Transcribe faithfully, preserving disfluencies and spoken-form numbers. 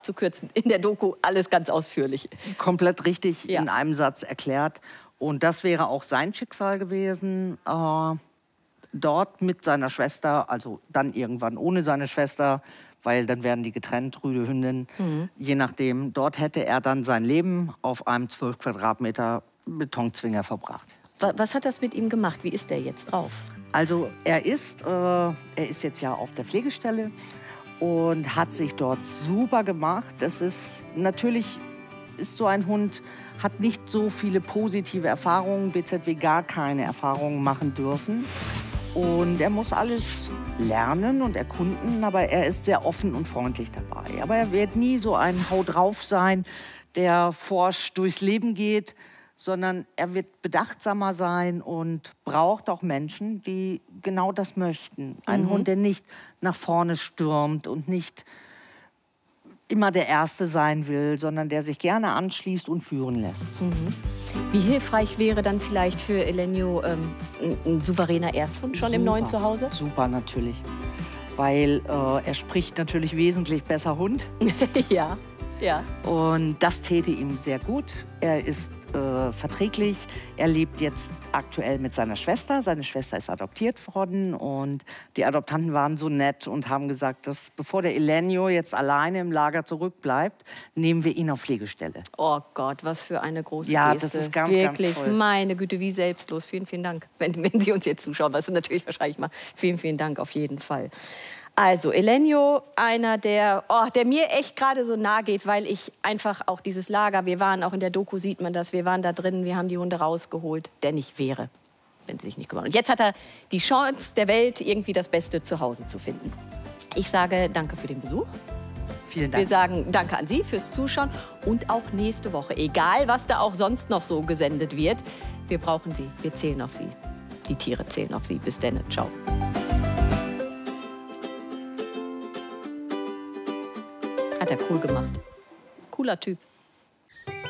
zu kürzen. In der Doku alles ganz ausführlich. Komplett richtig ja. in einem Satz erklärt. Und das wäre auch sein Schicksal gewesen. Äh, dort mit seiner Schwester, also dann irgendwann ohne seine Schwester, weil dann werden die getrennt, Rüde Hündin, mhm. je nachdem. Dort hätte er dann sein Leben auf einem zwölf Quadratmeter Betonzwinger verbracht. Was hat das mit ihm gemacht? Wie ist der jetzt drauf? Also er ist, äh, er ist jetzt ja auf der Pflegestelle und hat sich dort super gemacht. Das ist natürlich, ist so ein Hund, hat nicht so viele positive Erfahrungen, B Z W gar keine Erfahrungen machen dürfen. Und er muss alles lernen und erkunden, aber er ist sehr offen und freundlich dabei. Aber er wird nie so ein Hau drauf sein, der forsch durchs Leben geht, sondern er wird bedachtsamer sein und braucht auch Menschen, die genau das möchten. Ein mhm. Hund, der nicht nach vorne stürmt und nicht immer der Erste sein will, sondern der sich gerne anschließt und führen lässt. Mhm. Wie hilfreich wäre dann vielleicht für Elenio ähm, ein, ein souveräner Ersthund schon super, im neuen Zuhause? Super, natürlich. Weil äh, er spricht natürlich wesentlich besser Hund. ja, ja. Und das täte ihm sehr gut. Er ist äh, verträglich. Er lebt jetzt aktuell mit seiner Schwester. Seine Schwester ist adoptiert worden und die Adoptanten waren so nett und haben gesagt, dass bevor der Elenio jetzt alleine im Lager zurückbleibt, nehmen wir ihn auf Pflegestelle. Oh Gott, was für eine große ja, Geste. Ja, das ist ganz, Wirklich, ganz toll. Meine Güte, wie selbstlos. Vielen, vielen Dank, wenn, wenn Sie uns jetzt zuschauen, was Sie natürlich wahrscheinlich mal. Vielen, vielen Dank auf jeden Fall. Also Elenio, einer, der, oh, der mir echt gerade so nahe geht, weil ich einfach auch dieses Lager, wir waren auch in der Doku, sieht man das, wir waren da drin, wir haben die Hunde rausgeholt, der nicht wäre, wenn sie sich nicht kümmern. Und jetzt hat er die Chance der Welt, irgendwie das beste Zuhause zu finden. Ich sage danke für den Besuch. Vielen Dank. Wir sagen danke an Sie fürs Zuschauen und auch nächste Woche, egal was da auch sonst noch so gesendet wird, wir brauchen Sie, wir zählen auf Sie. Die Tiere zählen auf Sie. Bis dann, ciao. Hat er cool gemacht. Cooler Typ.